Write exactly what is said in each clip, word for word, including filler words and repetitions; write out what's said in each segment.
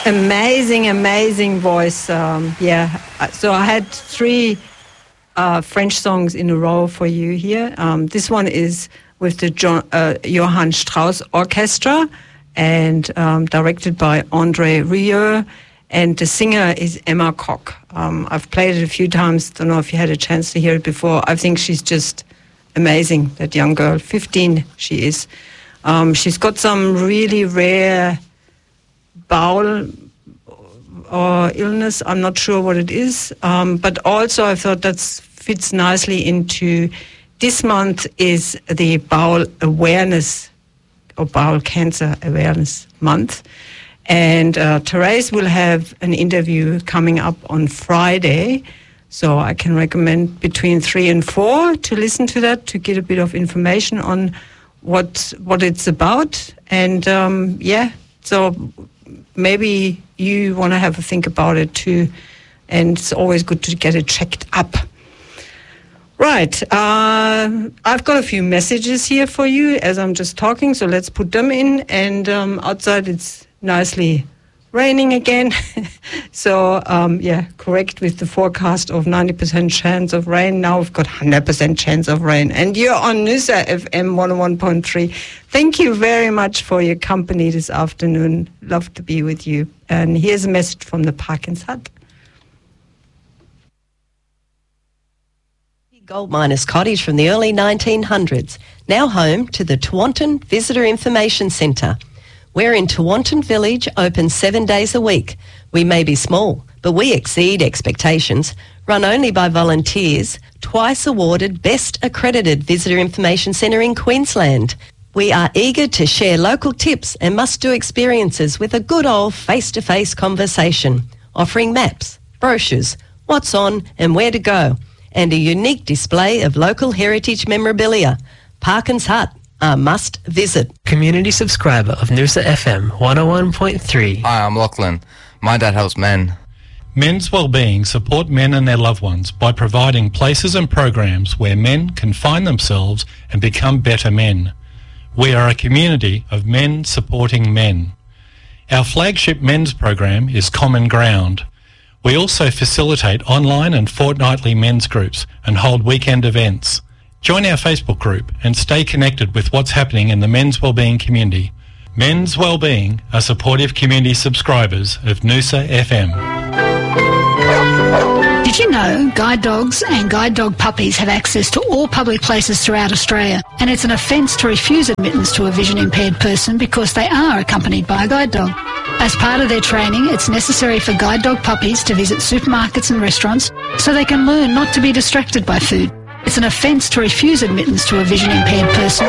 Amazing, amazing voice. Um, yeah. So I had three uh, French songs in a row for you here. Um, this one is with the John, uh, Johann Strauss Orchestra and um, directed by André Rieu. And the singer is Emma Koch. Um, I've played it a few times. Don't know if you had a chance to hear it before. I think she's just amazing, that young girl. fifteen she is. Um, she's got some really rare bowel or illness. I'm not sure what it is. Um, but also I thought that fits nicely into this month is the Bowel Awareness or Bowel Cancer Awareness Month. And uh, Therese will have an interview coming up on Friday. So I can recommend between three and four to listen to that, to get a bit of information on what what it's about. And um, yeah, so maybe you want to have a think about it too. And it's always good to get it checked up. Right. Uh, I've got a few messages here for you as I'm just talking, so let's put them in. And um, outside it's nicely raining again. so, um, yeah, correct with the forecast of ninety percent chance of rain. Now we've got one hundred percent chance of rain. And you're on Noosa F M one oh one point three. Thank you very much for your company this afternoon. Love to be with you. And here's a message from the Parkins Hut. Gold miners' cottage from the early nineteen hundreds, now home to the Tewantin Visitor Information Centre. We're in Tewantin Village, open seven days a week. We may be small, but we exceed expectations. Run only by volunteers, twice awarded Best Accredited Visitor Information Centre in Queensland. We are eager to share local tips and must-do experiences with a good old face-to-face conversation, offering maps, brochures, what's on and where to go, and a unique display of local heritage memorabilia. Parkins Hut, a must visit. Community subscriber of Noosa F M one oh one point three. Hi, I'm Lachlan. My dad helps men. Men's Wellbeing support men and their loved ones by providing places and programs where men can find themselves and become better men. We are a community of men supporting men. Our flagship men's program is Common Ground. We also facilitate online and fortnightly men's groups and hold weekend events. Join our Facebook group and stay connected with what's happening in the Men's Wellbeing community. Men's Wellbeing are supportive community subscribers of Noosa F M. Did you know guide dogs and guide dog puppies have access to all public places throughout Australia, and it's an offence to refuse admittance to a vision-impaired person because they are accompanied by a guide dog? As part of their training, it's necessary for guide dog puppies to visit supermarkets and restaurants so they can learn not to be distracted by food. It's an offence to refuse admittance to a vision-impaired person.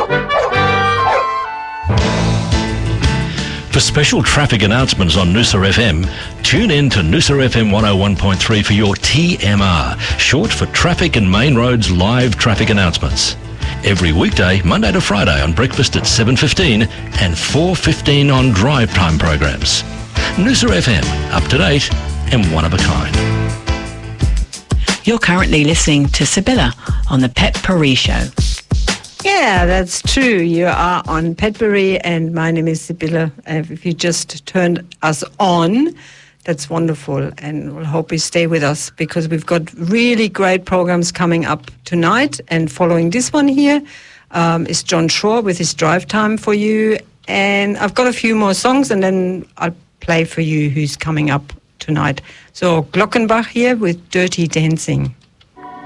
For special traffic announcements on Noosa F M, tune in to Noosa F M one oh one point three for your T M R, short for Traffic and Main Roads live traffic announcements. Every weekday, Monday to Friday on breakfast at seven fifteen and four fifteen on drive time programs. Noosa F M, up to date and one of a kind. You're currently listening to Sibylla on the Pet Paris Show. Yeah, that's true. You are on Petbury, and my name is Sibylla. If you just turned us on, that's wonderful, and we'll hope you stay with us because we've got really great programs coming up tonight. And following this one here um, is John Shaw with his drive time for you. And I've got a few more songs, and then I'll play for you who's coming up tonight. So Glockenbach here with Dirty Dancing.